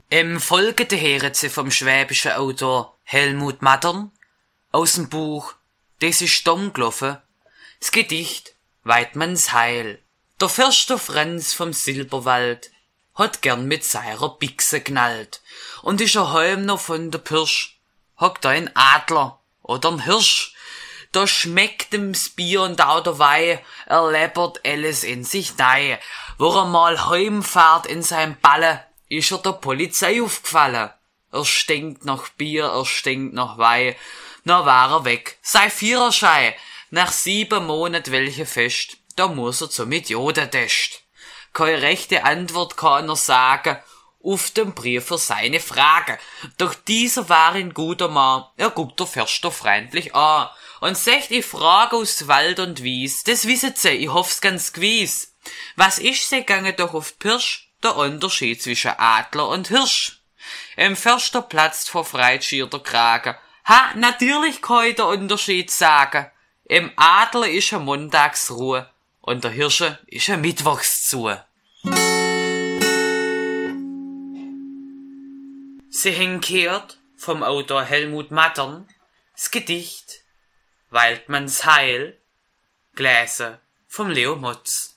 Im folgenden hören Sie vom schwäbischen Autor Helmut Mattern aus dem Buch Das ist dumm gelaufen, das Gedicht Weidmanns Heil. Der Förster Franz vom Silberwald hat gern mit seiner Bichse knallt und ist er heim noch von der Pirsch, hockt da ein Adler oder ein Hirsch. Da schmeckt ihm's Bier und auch der Weih, er läppert alles in sich nei. Wo er mal heimfahrt in seinem Balle, ist er der Polizei aufgefallen. Er stinkt nach Bier, er stinkt nach Weih. Na war er weg, sei Führerschein. Nach 7 Monaten welche Fest, da muss er zum Idiotentest. Keine rechte Antwort kann er sagen, auf dem Brief für seine Frage. Doch dieser war ein guter Mann, er guckt der Förster freundlich an und sagt, ich frage aus Wald und Wies, das wissen Sie, ich hoff's ganz gewiss. Was ist sie gegangen doch auf die Pirsch? Der Unterschied zwischen Adler und Hirsch. Im Förster platzt vor Freude schier der Kragen. Ha, natürlich kann ich der Unterschied sagen. Im Adler ist eine Montagsruhe und der Hirsche ist ein Mittwochszu. Sie haben gehört vom Autor Helmut Mattern das Gedicht Weidmanns Heil, gelesen vom Leo Motz.